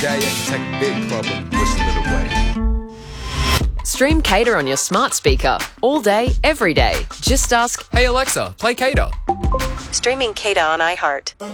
day, I can take a big problem and whistle it away. Stream Cater on your smart speaker all day, every day. Just ask, Hey Alexa, play Cater. Streaming Cater on iHeart.